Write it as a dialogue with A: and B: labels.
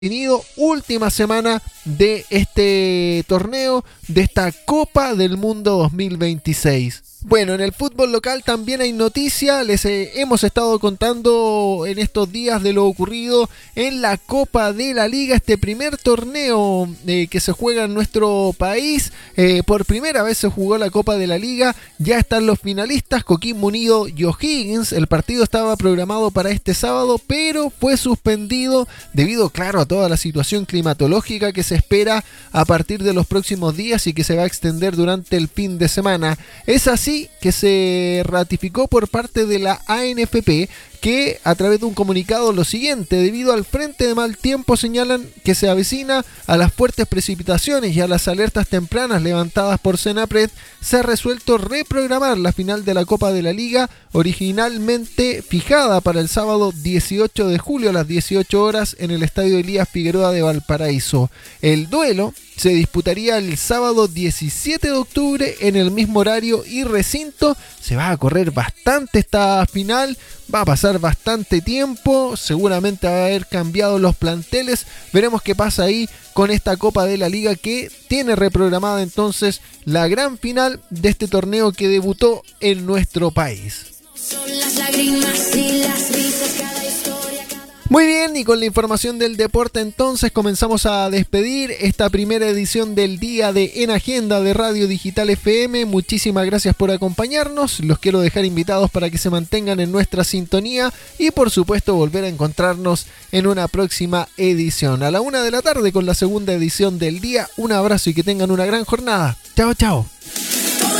A: Tenido última semana de este torneo, de esta Copa del Mundo 2026. Bueno, en el fútbol local también hay noticia. Les hemos estado contando en estos días de lo ocurrido en la Copa de la Liga, este primer torneo que se juega en nuestro país. Por primera vez se jugó la Copa de la Liga. Ya están los finalistas, Coquimbo Unido y O'Higgins. El partido estaba programado para este sábado, pero fue suspendido debido, claro, a toda la situación climatológica que se espera a partir de los próximos días y que se va a extender durante el fin de semana. Es así que se ratificó por parte de la ANFP que a través de un comunicado lo siguiente: debido al frente de mal tiempo señalan que se avecina, a las fuertes precipitaciones y a las alertas tempranas levantadas por Senapred, se ha resuelto reprogramar la final de la Copa de la Liga, originalmente fijada para el sábado 18 de julio a las 18 horas en el Estadio Elías Figueroa de Valparaíso. El duelo se disputaría el sábado 17 de octubre en el mismo horario y recinto. Se va a correr bastante esta final, va a pasar bastante tiempo, seguramente va a haber cambiado los planteles. Veremos qué pasa ahí con esta Copa de la Liga que tiene reprogramada entonces la gran final de este torneo que debutó en nuestro país. Son las lágrimas y las risas, cada historia. Muy bien, y con la información del deporte entonces comenzamos a despedir esta primera edición del día de En Agenda de Radio Digital FM. Muchísimas gracias por acompañarnos, los quiero dejar invitados para que se mantengan en nuestra sintonía y por supuesto volver a encontrarnos en una próxima edición a la 1 de la tarde con la segunda edición del día. Un abrazo y que tengan una gran jornada. Chao, chao.